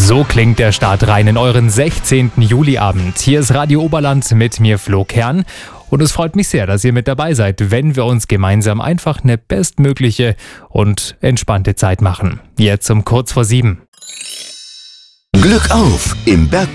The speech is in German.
So klingt der Start rein in euren 16. Juliabend. Hier ist Radio Oberland mit mir, Flo Kern. Und es freut mich sehr, dass ihr mit dabei seid, wenn wir uns gemeinsam einfach eine bestmögliche und entspannte Zeit machen. Jetzt um kurz vor 7. Glück auf im Berg